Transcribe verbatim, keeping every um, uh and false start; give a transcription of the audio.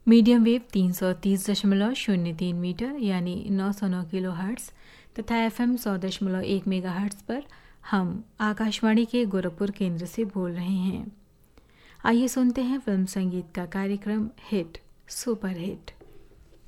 Medium wave तीन सौ तीस दशमलव शून्य तीन मीटर यानी नौ सौ नौ किलो हर्ट्स तथा एफ एम सौ दशमलव एक मेगा हर्ट्स पर हम आकाशवाणी के गोरखपुर केंद्र से बोल रहे हैं। आइए सुनते हैं फिल्म संगीत का कार्यक्रम हिट सुपर हिट।